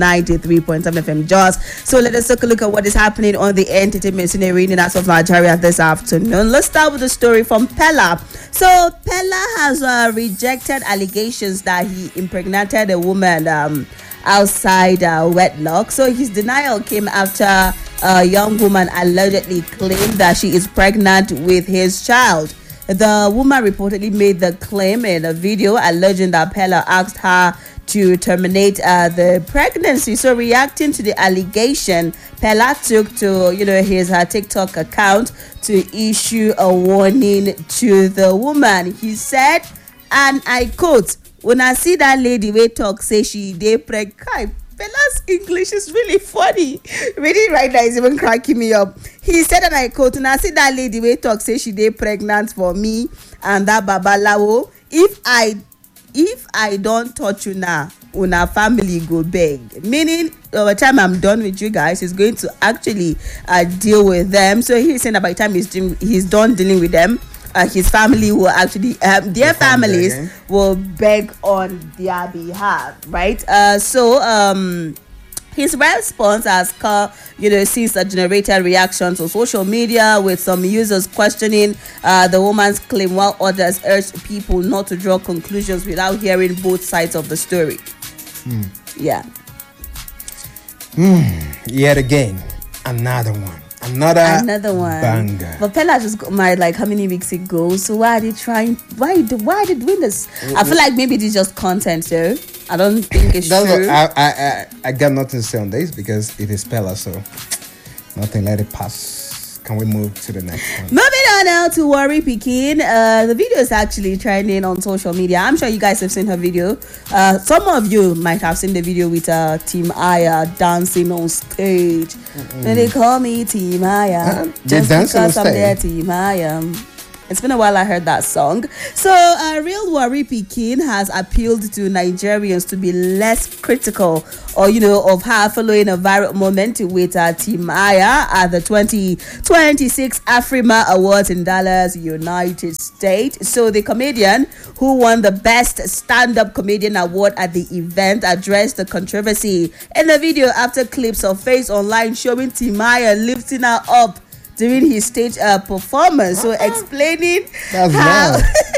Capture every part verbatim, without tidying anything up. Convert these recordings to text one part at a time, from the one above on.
ninety-three point seven F M Jos. So let us take a look at what is happening on the entertainment scene arena of Nigeria this afternoon. Let's start with the story from Pella. So Pella has uh, rejected allegations that he impregnated a woman um, outside uh, wedlock. So his denial came after a young woman allegedly claimed that she is pregnant with his child. The woman reportedly made the claim in a video alleging that Pella asked her to terminate uh, the pregnancy. So reacting to the allegation, Pella took to you know his uh, TikTok account to issue a warning to the woman. He said, and I quote, "When I see that lady wey talk say she dey pregnant," Pella's English is really funny. Reading right now is even cracking me up. He said, and I quote, "When I see that lady wey talk say she dey pregnant for me and that babalawo, if I if I don't touch you now, una family go beg." Meaning, by the time I'm done with you guys, he's going to actually uh, deal with them. So he's saying that by the time he's, he's done dealing with them, uh, his family will actually, um, their families will beg on their behalf, right? Uh, so, um... his response has come, you know, since a generated reactions on social media, with some users questioning uh, the woman's claim, while others urged people not to draw conclusions without hearing both sides of the story. Mm. Yeah. Mm. Yet again, another one. Another, Another one. Banger. But Pella just got married like how many weeks ago? So why are they trying? Why? Why are they doing this? I feel like maybe it's just content, though. I don't think it's That's true. What, I, I I I got nothing to say on this because it is Pella, so nothing. Let it pass. Can we move to the next one? Moving on now to Worry Pekin. Uh, the video is actually trending on social media. I'm sure you guys have seen her video. Uh, some of you might have seen the video with uh, Team Aya dancing on stage. Mm-mm. And they call me Team Aya. Uh, just because I'm there, Team Aya. It's been a while I heard that song. So, uh, Real Worry Pekin has appealed to Nigerians to be less critical, or you know, of her following a viral moment with uh, Team Aya at the twenty twenty-six Afrima Awards in Dallas, United States. So, the comedian who won the Best Stand-Up Comedian Award at the event addressed the controversy in the video after clips of face online showing Team Aya lifting her up during his stage uh, performance. So explaining That's how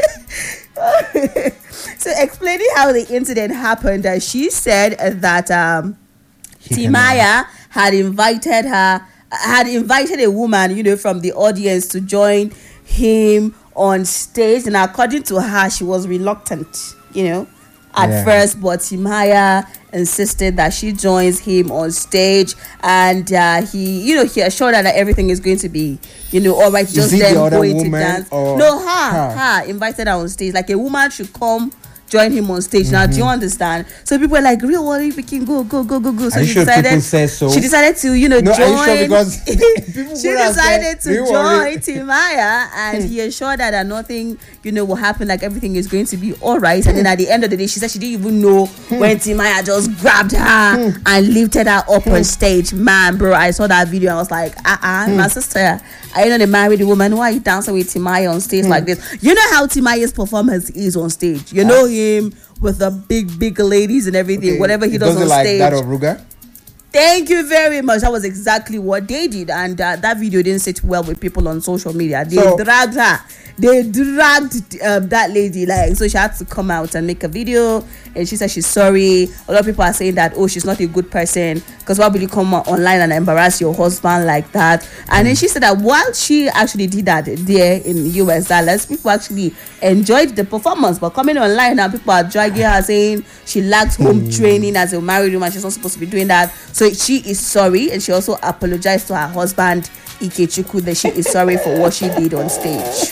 so explaining how the incident happened, uh, she said that um, Timaya had invited her had invited a woman, you know, from the audience to join him on stage, and according to her, she was reluctant, you know, at yeah. first, but Timaya insisted that she joins him on stage, and uh, he, you know, he assured her that everything is going to be, you know, all right. Just them the going to dance. No, her, her, her invited her on stage. Like a woman should come join him on stage. Mm-hmm. Now, do you understand? So people were like, "Real Worry Pekin, go, go, go, go, go." So are you she sure decided. People say so? She decided to, you know, no, join. Are you sure because she decided to join Timaya, and he assured her that nothing, you know, will happen. Like everything is going to be all right. And then at the end of the day, she said she didn't even know when Timaya just grabbed her and lifted her up on stage. Man, bro, I saw that video. I was like, uh, uh my sister. I know the married woman. Why are you dancing with Timaya on stage like this? You know how Timaya's performance is on stage. You know him with the big, big ladies and everything. Okay. Whatever he does on like stage. That of Ruga? Thank you very much. That was exactly what they did, and uh, that video didn't sit well with people on social media. They so, dragged her. They dragged um, that lady, like, so she had to come out and make a video, and she said she's sorry. A lot of people are saying that, oh, she's not a good person, because why would you come online and embarrass your husband like that? And then she said that while she actually did that there in U S Dallas, people actually enjoyed the performance, but coming online now, people are dragging her, saying she lacks home training as a married woman. She's not supposed to be doing that. So she is sorry, and she also apologized to her husband Ikechukwu that she is sorry for what she did on stage.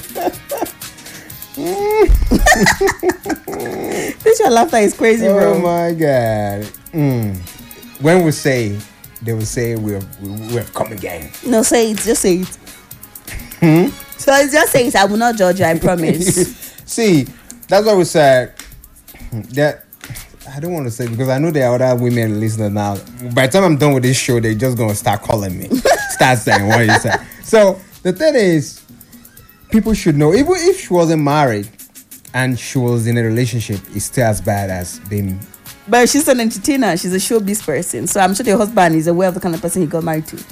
This your laughter is crazy, bro. Oh my god. Mm. When we say, they will say we have, we have come again. No, say it. Just say it. Hmm? So it's just say it. I will not judge you, I promise. See, that's what we said. That I don't want to say, because I know there are other women listening now. By the time I'm done with this show, they're just gonna start calling me, start saying what you said. So the thing is, people should know, even if she wasn't married and she was in a relationship, it's still as bad as being But she's an entertainer. She's a showbiz person. So I'm sure the husband is aware of the kind of person he got married to.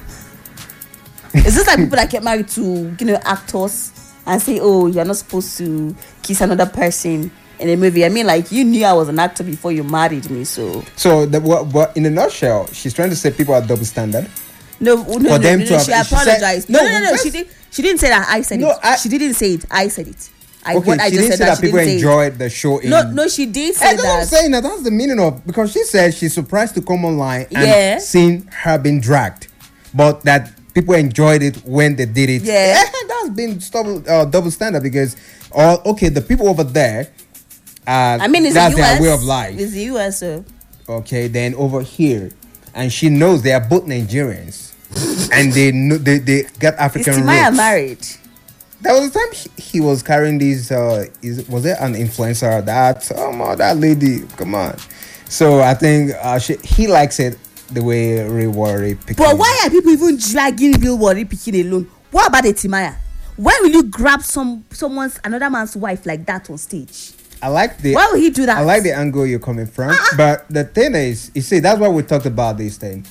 Is this like people that get married to, you know, actors and say, oh, you're not supposed to kiss another person in a movie? I mean, like, you knew I was an actor before you married me, so. So, the, what, what, in a nutshell, she's trying to say people are double standard. No, no, no, For them no, to no, have- she she said- apologized. No, no, no, no, that's- she did. She didn't say that. I said No, it. I- she didn't say it. I said it. I, Okay, what I she just didn't said say that she people didn't say it. enjoyed the show. In, No, no, she did say Hey, that's what I'm that. saying. That that's the meaning of, because she said she's surprised to come online and Yeah. seen her being dragged, but that people enjoyed it when they did it. Yeah. That's been double uh, double standard because, uh, okay, the people over there, uh, I mean, it's that's the U S. their way of life. It's the U S, so. Okay, then over here, and she knows they are both Nigerians, and they know they they got Is African Timaya roots. married? There was a time he, he was carrying these. Uh, is was there an influencer that? Oh my, that lady, come on. So I think uh, she, he likes it the way Ray Warri picked. But why are people even dragging Real Worry picking alone? What about the Timaya? Why will you grab some someone's another man's wife like that on stage? I like the. Why will he do that? I like the angle you're coming from, but the thing is, you see, that's why we talked about this thing.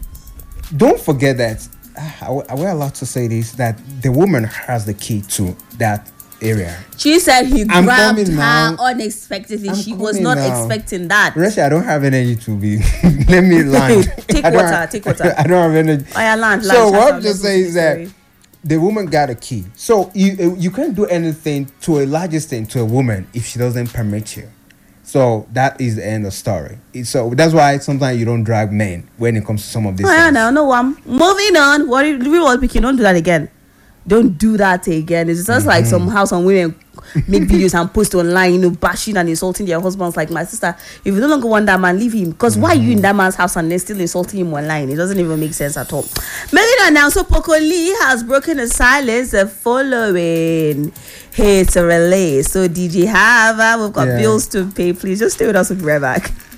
Don't forget that. Are we- are we allowed to say this? That the woman has the key to that area. She said he I'm grabbed coming her now. unexpectedly. I'm She was coming not now. expecting that. Russia, I don't have energy to be. Let me land. Take I don't water, have- take water. I don't have energy. Oh, yeah, land, So land, what shout I'm out, just let's saying do is the that story. the woman got a key. So you you can't do anything to a large extent to a woman if she doesn't permit you. So that is the end of story. It's- So that's why sometimes you don't drag men when it comes to some of these Oh, yeah, things. no, no, um, moving on. What Real World Picking? Don't do that again. Don't do that again. It's just like some house on women make videos and post online, you know, bashing and insulting their husbands. Like, my sister, if you no longer want that man, leave him. Because why are you in that man's house and then still insulting him online? It doesn't even make sense at all. Moving on now. So Poco Lee has broken the silence uh, following his release. So D J Hava, we've got Yeah. bills to pay. Please just stay with us. We'll be right back.